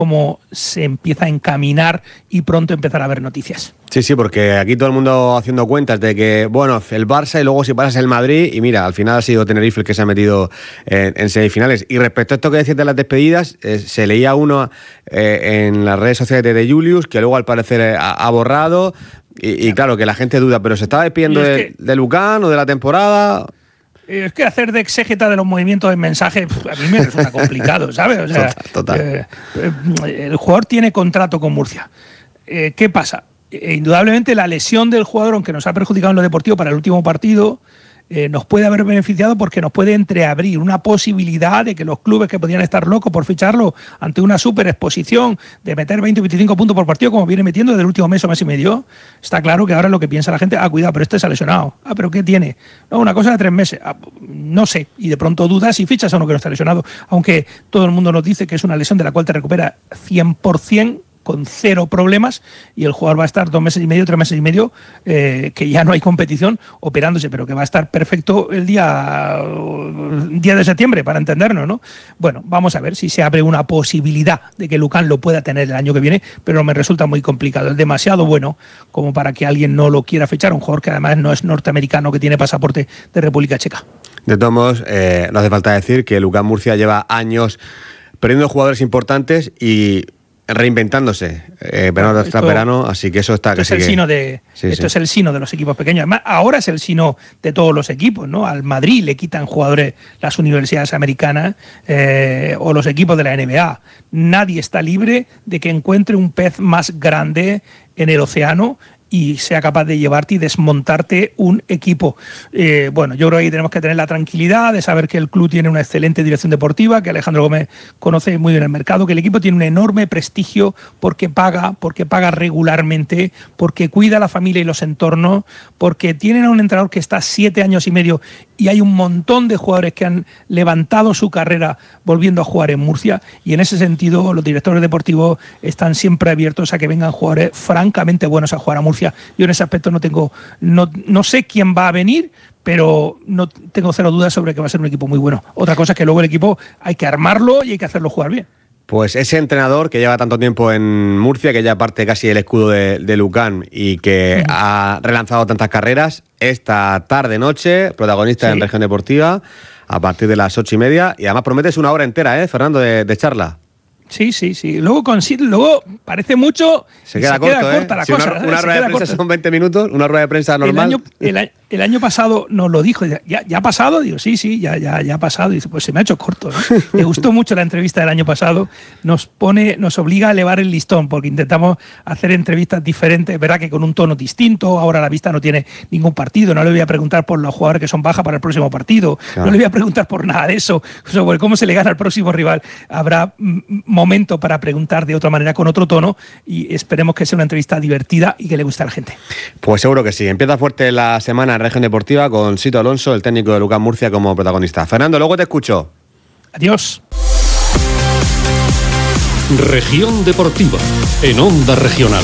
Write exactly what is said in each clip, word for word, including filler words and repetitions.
cómo se empieza a encaminar y pronto empezar a haber noticias. Sí, sí, porque aquí todo el mundo haciendo cuentas de que, bueno, el Barça y luego si pasas el Madrid, y mira, al final ha sido Tenerife el que se ha metido en, en semifinales. Y respecto a esto que decías de las despedidas, eh, se leía uno eh, en las redes sociales de, de Julius, que luego al parecer ha, ha borrado, y, y claro, que la gente duda, pero ¿se estaba despidiendo de, de Lucan o de la temporada? Es que hacer de exégeta de los movimientos de mensaje a mí me resulta complicado, ¿sabes? O sea, total, total. Eh, eh, el jugador tiene contrato con Murcia. Eh, ¿Qué pasa? Eh, indudablemente la lesión del jugador, aunque nos ha perjudicado en lo deportivo para el último partido, eh, nos puede haber beneficiado porque nos puede entreabrir una posibilidad de que los clubes que podían estar locos por ficharlo ante una super exposición de meter veinte o veinticinco puntos por partido, como viene metiendo desde el último mes o mes y medio, está claro que ahora lo que piensa la gente, ah, cuidado, pero este se ha lesionado. Ah, pero ¿qué tiene? No, una cosa de tres meses. Ah, no sé. Y de pronto dudas si fichas a uno que no está lesionado. Aunque todo el mundo nos dice que es una lesión de la cual te recupera cien por ciento, con cero problemas, y el jugador va a estar dos meses y medio, tres meses y medio, eh, que ya no hay competición, operándose, pero que va a estar perfecto el día, el día de septiembre, para entendernos, ¿no? Bueno, vamos a ver si se abre una posibilidad de que Lucan lo pueda tener el año que viene, pero me resulta muy complicado. Es demasiado bueno como para que alguien no lo quiera fichar, un jugador que además no es norteamericano, que tiene pasaporte de República Checa. De todos modos, eh, no hace falta decir que Lucan Murcia lleva años perdiendo jugadores importantes y reinventándose eh, verano tras esto, verano, así que eso está. Esto, que es, el que, sino de, sí, esto sí. es el sino de los equipos pequeños. Además, ahora es el sino de todos los equipos, ¿no? Al Madrid le quitan jugadores las universidades americanas eh, o los equipos de la N B A. Nadie está libre de que encuentre un pez más grande en el océano y sea capaz de llevarte y desmontarte un equipo. Eh, bueno, yo creo que tenemos que tener la tranquilidad de saber que el club tiene una excelente dirección deportiva, que Alejandro Gómez conoce muy bien el mercado, que el equipo tiene un enorme prestigio porque paga, porque paga regularmente, porque cuida a la familia y los entornos, porque tienen a un entrenador que está siete años y medio y hay un montón de jugadores que han levantado su carrera volviendo a jugar en Murcia, y en ese sentido los directores deportivos están siempre abiertos a que vengan jugadores francamente buenos a jugar a Murcia. Yo en ese aspecto no tengo, no, no sé quién va a venir, pero no tengo cero dudas sobre que va a ser un equipo muy bueno. Otra cosa es que luego el equipo hay que armarlo y hay que hacerlo jugar bien. Pues ese entrenador que lleva tanto tiempo en Murcia, que ya parte casi el escudo de, de Lucan y que uh-huh. ha relanzado tantas carreras, esta tarde-noche, protagonista sí. en Región Deportiva, a partir de las ocho y media, y además prometes una hora entera, ¿eh, Fernando, de, de charla? Sí, sí, sí. Luego, luego parece mucho. Se queda, se corto, queda ¿eh? corta la si cosa. Una, una rueda de prensa corta. Son veinte minutos, una rueda de prensa normal. El año, el, el año pasado nos lo dijo. ¿Ya, ya ha pasado? Digo, sí, sí, ya, ya, ya ha pasado. Y dice, pues se me ha hecho corto, ¿no? Me gustó mucho la entrevista del año pasado. Nos pone, nos obliga a elevar el listón, porque intentamos hacer entrevistas diferentes, verdad que con un tono distinto. Ahora la vista no tiene ningún partido. No le voy a preguntar por los jugadores que son baja para el próximo partido. Claro. No le voy a preguntar por nada de eso. Sobre cómo se le gana al próximo rival. Habrá momento para preguntar de otra manera, con otro tono, y esperemos que sea una entrevista divertida y que le guste a la gente. Pues seguro que sí. Empieza fuerte la semana en Región Deportiva con Sito Alonso, el técnico de Lucan Murcia, como protagonista. Fernando, luego te escucho. Adiós. Región Deportiva, en Onda Regional.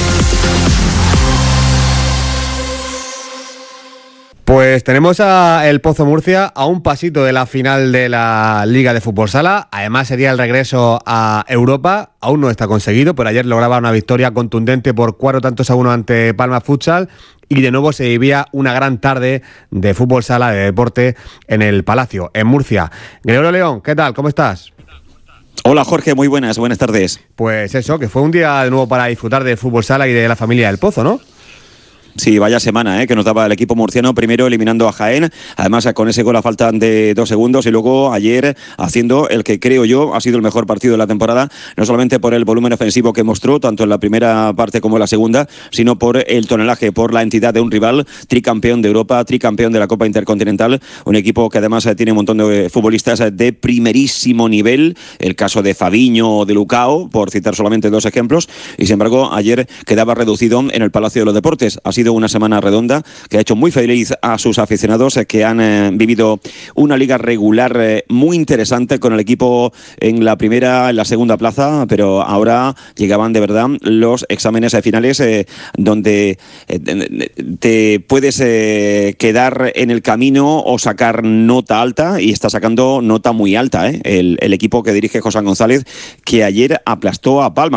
Pues tenemos a el Pozo Murcia a un pasito de la final de la Liga de Fútbol Sala. Además sería el regreso a Europa. Aún no está conseguido, pero ayer lograba una victoria contundente por cuatro tantos a uno ante Palma Futsal. Y de nuevo se vivía una gran tarde de fútbol sala, de deporte, en el Palacio, en Murcia. Gregorio León, ¿qué tal? ¿Cómo estás? Hola Jorge, muy buenas, buenas tardes. Pues eso, que fue un día de nuevo para disfrutar de fútbol sala y de la familia del Pozo, ¿no? Sí, vaya semana ¿eh? que nos daba el equipo murciano, primero eliminando a Jaén, además con ese gol a falta de dos segundos, y luego ayer haciendo el que creo yo ha sido el mejor partido de la temporada, no solamente por el volumen ofensivo que mostró, tanto en la primera parte como en la segunda, sino por el tonelaje, por la entidad de un rival, tricampeón de Europa, tricampeón de la Copa Intercontinental, un equipo que además tiene un montón de futbolistas de primerísimo nivel, el caso de Fabiño o de Lucao, por citar solamente dos ejemplos, y sin embargo ayer quedaba reducido en el Palacio de los Deportes. Ha sido sido una semana redonda, que ha hecho muy feliz a sus aficionados, que han eh, vivido una liga regular eh, muy interesante con el equipo en la primera, en la segunda plaza, pero ahora llegaban de verdad los exámenes finales eh, donde eh, te puedes eh, quedar en el camino o sacar nota alta, y está sacando nota muy alta eh, el, el equipo que dirige José González, que ayer aplastó a Palma.